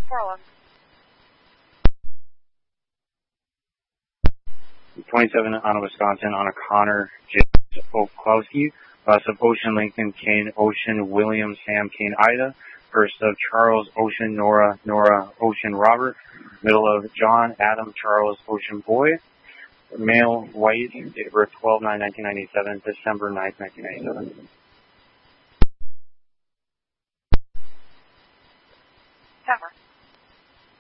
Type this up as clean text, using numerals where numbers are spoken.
401. 27 on Wisconsin on a Connor J. Oklowski. Last of Ocean Lincoln Kane Ocean William Sam Kane Ida. First of Charles Ocean Nora Ocean Robert. Middle of John Adam Charles Ocean Boy. Male white, date of birth 12/9/1997, December 9th, 1997. September.